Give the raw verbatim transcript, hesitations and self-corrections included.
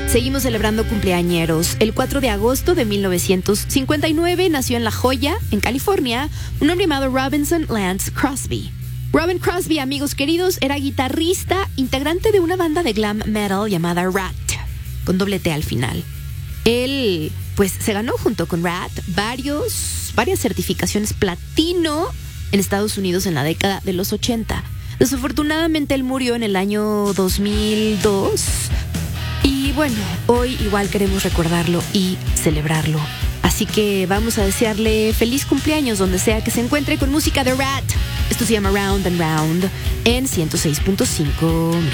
Seguimos celebrando cumpleañeros. El cuatro de agosto de mil novecientos cincuenta y nueve nació en La Joya, en California, un hombre llamado Robinson Lance Crosby. Robin Crosby, amigos queridos, era guitarrista, integrante de una banda de glam metal llamada Rat, con doble T al final. Él, pues, se ganó junto con Rat varios, varias certificaciones platino en Estados Unidos en la década de los ochenta. Desafortunadamente, él murió en el año dos mil dos. Y bueno, hoy igual queremos recordarlo y celebrarlo. Así que vamos a desearle feliz cumpleaños donde sea que se encuentre con música de Rat. Esto se llama Round and Round en ciento seis punto cinco.